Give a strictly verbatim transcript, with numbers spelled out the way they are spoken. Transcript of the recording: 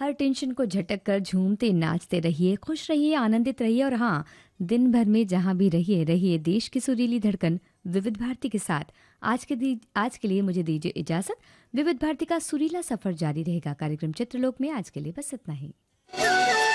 हर tension को झटक कर झूमते नाचते रहिए, खुश रहिए, आनंदित रहिए और हाँ, दिन भर में जहाँ भी रहिए रहिए देश की सुरीली धड़कन विविध भारती के साथ। आज के दी आज के लिए मुझे दीजिए इजाजत। विविध भारती का सुरीला सफर जारी रहेगा। कार्यक्रम चित्रलोक में आज के लिए बस इतना ही।